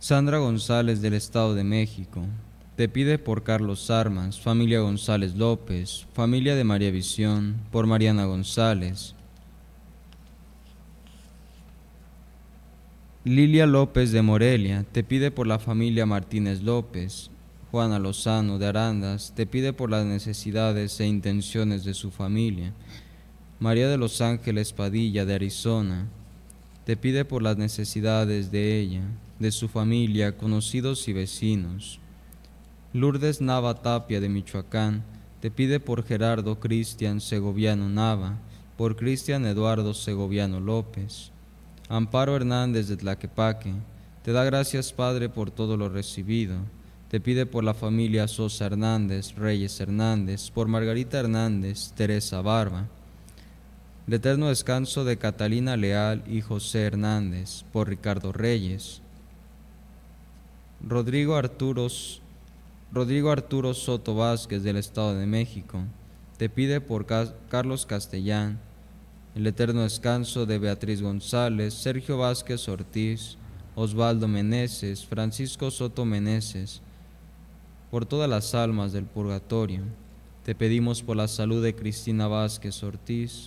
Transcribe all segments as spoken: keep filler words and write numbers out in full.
Sandra González del Estado de México te pide por Carlos Armas, familia González López, familia de María Visión, por Mariana González. Lilia López de Morelia te pide por la familia Martínez López. Juana Lozano de Arandas te pide por las necesidades e intenciones de su familia. María de los Ángeles Padilla de Arizona te pide por las necesidades de ella, de su familia, conocidos y vecinos. Lourdes Nava Tapia de Michoacán te pide por Gerardo Cristian Segoviano Nava, por Cristian Eduardo Segoviano López. Amparo Hernández de Tlaquepaque te da gracias, Padre, por todo lo recibido. Te pide por la familia Sosa Hernández, Reyes Hernández, por Margarita Hernández, Teresa Barba. El eterno descanso de Catalina Leal y José Hernández, por Ricardo Reyes. Rodrigo Arturo, Rodrigo Arturo Soto Vázquez del Estado de México te pide por Carlos Castellán. El eterno descanso de Beatriz González, Sergio Vázquez Ortiz, Osvaldo Meneses, Francisco Soto Meneses, por todas las almas del purgatorio. Te pedimos por la salud de Cristina Vázquez Ortiz.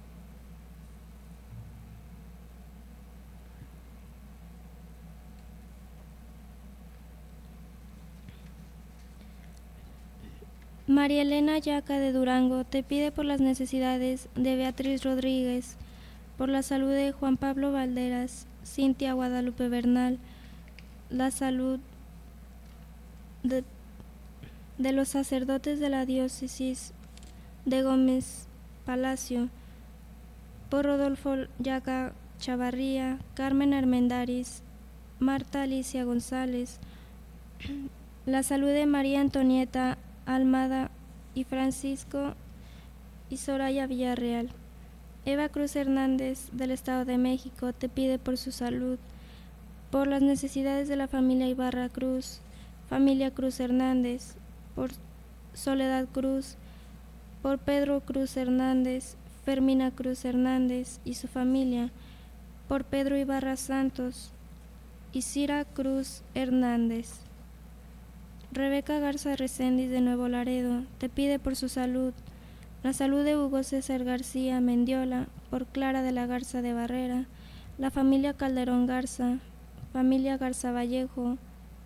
María Elena Yaca de Durango te pide por las necesidades de Beatriz Rodríguez, por la salud de Juan Pablo Valderas, Cintia Guadalupe Bernal, la salud de, de los sacerdotes de la diócesis de Gómez Palacio, por Rodolfo Yaca Chavarría, Carmen Armendáriz, Marta Alicia González, la salud de María Antonieta Almada y Francisco y Soraya Villarreal. Eva Cruz Hernández del Estado de México te pide por su salud, por las necesidades de la familia Ibarra Cruz, familia Cruz Hernández, por Soledad Cruz, por Pedro Cruz Hernández, Fermina Cruz Hernández y su familia, por Pedro Ibarra Santos y Cira Cruz Hernández. Rebeca Garza Reséndiz de Nuevo Laredo te pide por su salud, la salud de Hugo César García Mendiola, por Clara de la Garza de Barrera, la familia Calderón Garza, familia Garza Vallejo,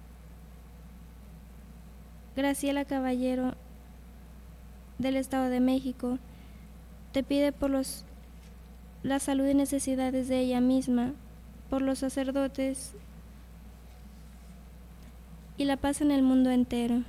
Graciela Caballero del Estado de México, te pide por los, la salud y necesidades de ella misma, por los sacerdotes y la paz en el mundo entero.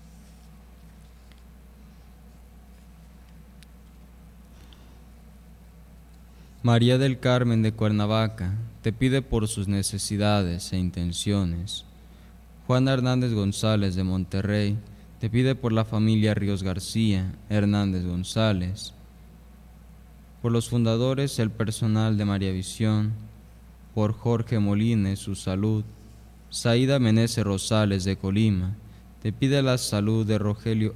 María del Carmen de Cuernavaca te pide por sus necesidades e intenciones. Juana Hernández González de Monterrey te pide por la familia Ríos García Hernández González, por los fundadores, el personal de María Visión, por Jorge Molines, su salud. Saída Meneses Rosales de Colima te pide la salud de Rogelio,